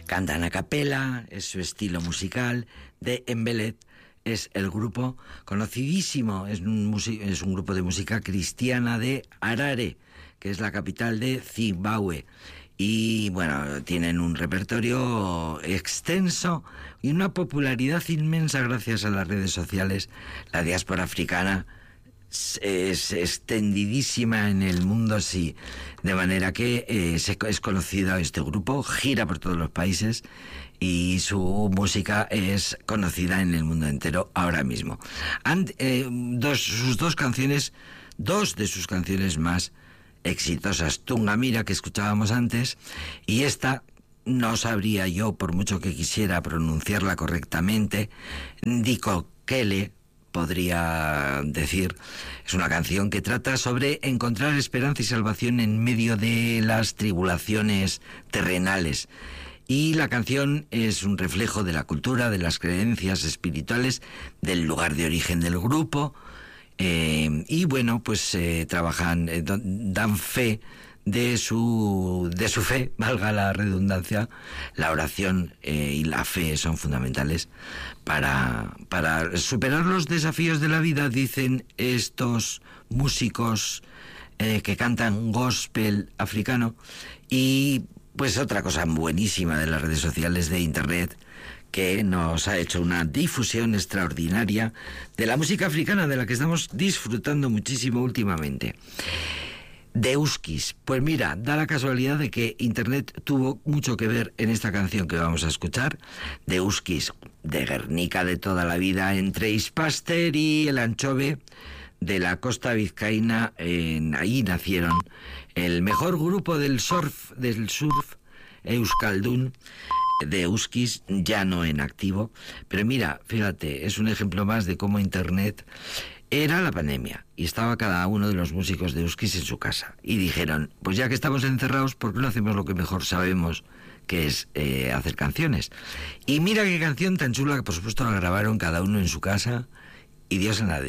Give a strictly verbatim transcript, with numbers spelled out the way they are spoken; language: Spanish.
Cantan a capela, es su estilo musical. De Embelet es el grupo conocidísimo, es un, es un grupo de música cristiana de Harare, que es la capital de Zimbabue. Y bueno, tienen un repertorio extenso y una popularidad inmensa gracias a las redes sociales. La diáspora africana es extendidísima en el mundo, sí, de manera que eh, se, es conocido este grupo, gira por todos los países y su música es conocida en el mundo entero ahora mismo. And, eh, dos, sus dos canciones, dos de sus canciones más exitosas, Tungamira, que escuchábamos antes, y esta no sabría yo, por mucho que quisiera pronunciarla correctamente, Ndikokele, podría decir. Es una canción que trata sobre encontrar esperanza y salvación en medio de las tribulaciones terrenales. Y la canción es un reflejo de la cultura, de las creencias espirituales, del lugar de origen del grupo. Eh, y bueno, pues eh, trabajan, eh, dan fe de su de su fe, valga la redundancia. La oración eh, y la fe son fundamentales para, para superar los desafíos de la vida, dicen estos músicos eh, que cantan gospel africano. Y pues otra cosa buenísima de las redes sociales, de internet, que nos ha hecho una difusión extraordinaria de la música africana, de la que estamos disfrutando muchísimo últimamente. Deuskis. Pues mira, da la casualidad de que internet tuvo mucho que ver en esta canción que vamos a escuchar. Deuskis, de Guernica de toda la vida, entre Ispaster y el Anchove, de la costa vizcaína. En, ahí nacieron el mejor grupo del surf, del surf euskaldun, de Deuskis, ya no en activo. Pero mira, fíjate, es un ejemplo más de cómo internet... Era la pandemia y estaba cada uno de los músicos de Deuskis en su casa. Y dijeron, pues ya que estamos encerrados, ¿por qué no hacemos lo que mejor sabemos, que es eh, hacer canciones? Y mira qué canción tan chula, que por supuesto la grabaron cada uno en su casa, y Dios en la